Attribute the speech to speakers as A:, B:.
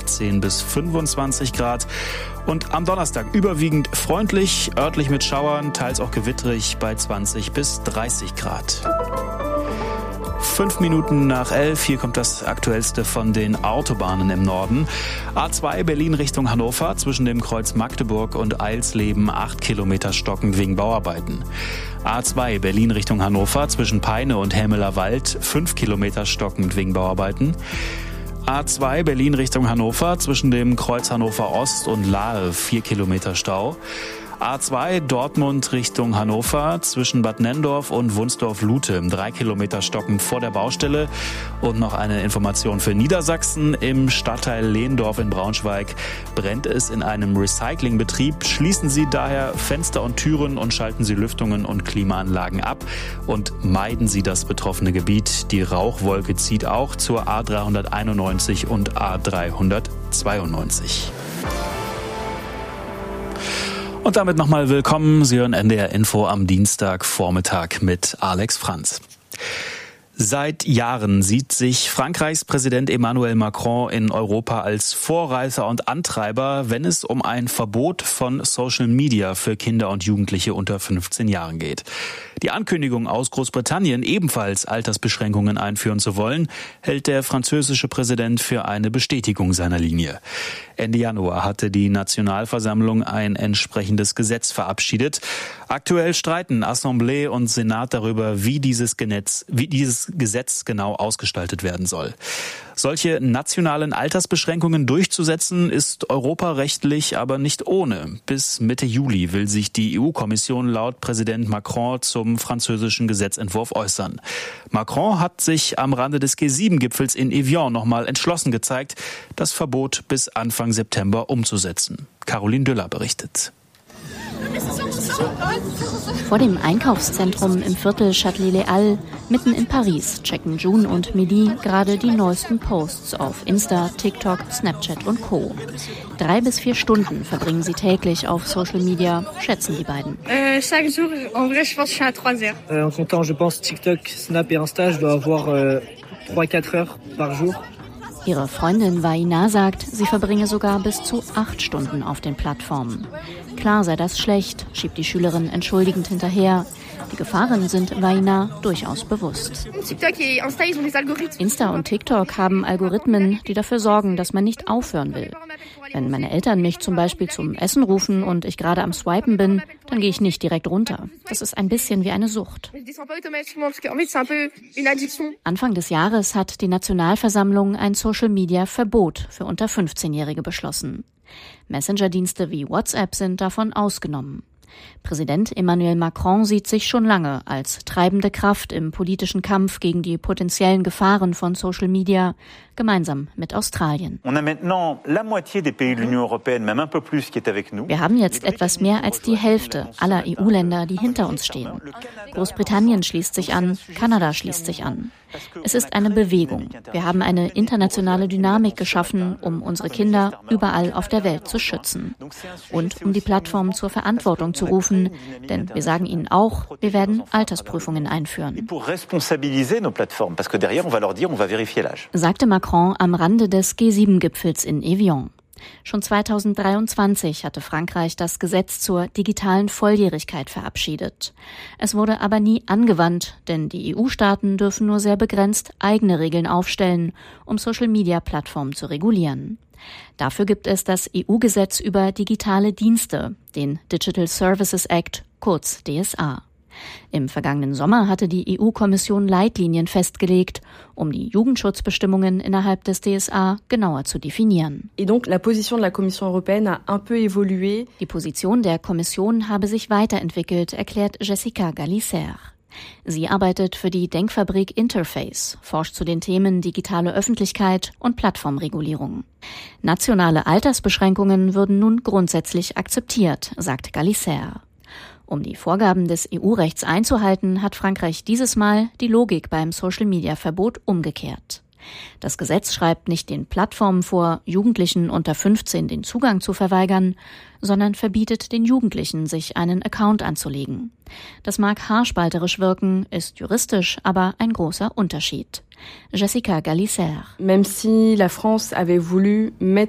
A: 18 bis 25 Grad. Und am Donnerstag überwiegend freundlich, örtlich mit Schauern, teils auch gewitterig bei 20 bis 30 Grad. 5 Minuten nach 11, hier kommt das Aktuellste von den Autobahnen im Norden. A2 Berlin Richtung Hannover, zwischen dem Kreuz Magdeburg und Eilsleben 8 Kilometer stockend wegen Bauarbeiten. A2 Berlin Richtung Hannover, zwischen Peine und Helmeler Wald 5 Kilometer stockend wegen Bauarbeiten. A2 Berlin Richtung Hannover, zwischen dem Kreuz Hannover Ost und Lahe 4 Kilometer Stau. A2 Dortmund Richtung Hannover, zwischen Bad Nenndorf und Wunsdorf-Lute 3 Kilometer stockend vor der Baustelle. Und noch eine Information für Niedersachsen. Im Stadtteil Lehndorf in Braunschweig brennt es in einem Recyclingbetrieb. Schließen Sie daher Fenster und Türen und schalten Sie Lüftungen und Klimaanlagen ab. Und meiden Sie das betroffene Gebiet. Die Rauchwolke zieht auch zur A391 und A392. Und damit nochmal willkommen. Sie hören NDR Info am Dienstagvormittag mit Alex Franz. Seit Jahren sieht sich Frankreichs Präsident Emmanuel Macron in Europa als Vorreiter und Antreiber, wenn es um ein Verbot von Social Media für Kinder und Jugendliche unter 15 Jahren geht. Die Ankündigung aus Großbritannien, ebenfalls Altersbeschränkungen einführen zu wollen, hält der französische Präsident für eine Bestätigung seiner Linie. Ende Januar hatte die Nationalversammlung ein entsprechendes Gesetz verabschiedet. Aktuell streiten Assemblée und Senat darüber, wie dieses Gesetz genau ausgestaltet werden soll. Solche nationalen Altersbeschränkungen durchzusetzen, ist europarechtlich aber nicht ohne. Bis Mitte Juli will sich die EU-Kommission laut Präsident Macron zum französischen Gesetzentwurf äußern. Macron hat sich am Rande des G7-Gipfels in Evian nochmal entschlossen gezeigt, das Verbot bis Anfang September umzusetzen. Caroline Düller berichtet.
B: Vor dem Einkaufszentrum im Viertel Châtelet-Les-Halles, mitten in Paris, checken June und Midi gerade die neuesten Posts auf Insta, TikTok, Snapchat und Co. 3 bis 4 Stunden verbringen sie täglich auf Social Media, schätzen die beiden.
C: Chaque jour, en vrai, je pense que je suis à 3 heures.
D: En comptant, je pense, TikTok, Snap et Insta, je dois avoir 3-4 heures par jour.
B: Ihre Freundin Vaina sagt, sie verbringe sogar bis zu 8 Stunden auf den Plattformen. Klar sei das schlecht, schiebt die Schülerin entschuldigend hinterher. Die Gefahren sind Vaina durchaus bewusst. Insta und TikTok haben Algorithmen, die dafür sorgen, dass man nicht aufhören will. Wenn meine Eltern mich zum Beispiel zum Essen rufen und ich gerade am Swipen bin, dann gehe ich nicht direkt runter. Das ist ein bisschen wie eine Sucht. Anfang des Jahres hat die Nationalversammlung ein Social-Media-Verbot für unter 15-Jährige beschlossen. Messenger-Dienste wie WhatsApp sind davon ausgenommen. Präsident Emmanuel Macron sieht sich schon lange als treibende Kraft im politischen Kampf gegen die potenziellen Gefahren von Social Media, gemeinsam mit Australien. Wir haben jetzt etwas mehr als die Hälfte aller EU-Länder, die hinter uns stehen. Großbritannien schließt sich an, Kanada schließt sich an. Es ist eine Bewegung. Wir haben eine internationale Dynamik geschaffen, um unsere Kinder überall auf der Welt zu schützen. Und um die Plattformen zur Verantwortung zu rufen, denn wir sagen ihnen auch, wir werden Altersprüfungen einführen. Sagte Macron am Rande des G7-Gipfels in Evian. Schon 2023 hatte Frankreich das Gesetz zur digitalen Volljährigkeit verabschiedet. Es wurde aber nie angewandt, denn die EU-Staaten dürfen nur sehr begrenzt eigene Regeln aufstellen, um Social-Media-Plattformen zu regulieren. Dafür gibt es das EU-Gesetz über digitale Dienste, den Digital Services Act, kurz DSA. Im vergangenen Sommer hatte die EU-Kommission Leitlinien festgelegt, um die Jugendschutzbestimmungen innerhalb des DSA genauer zu definieren. Die Position der Kommission habe sich weiterentwickelt, erklärt Jessica Gallicer. Sie arbeitet für die Denkfabrik Interface, forscht zu den Themen digitale Öffentlichkeit und Plattformregulierung. Nationale Altersbeschränkungen würden nun grundsätzlich akzeptiert, sagt Gallicer. Um die Vorgaben des EU-Rechts einzuhalten, hat Frankreich dieses Mal die Logik beim Social-Media-Verbot umgekehrt. Das Gesetz schreibt nicht den Plattformen vor, Jugendlichen unter 15 den Zugang zu verweigern, sondern verbietet den Jugendlichen, sich einen Account anzulegen. Das mag haarspalterisch wirken, ist juristisch aber ein großer Unterschied. Jessica Gallicer.
E: Même si la France avait voulu mettre